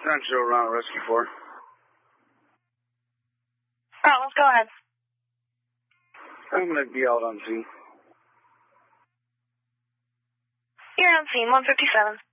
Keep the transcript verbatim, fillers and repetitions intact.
Central around Rescue four. Alright, let's go ahead. I'm going to be out on scene. You're on scene, one fifty-seven.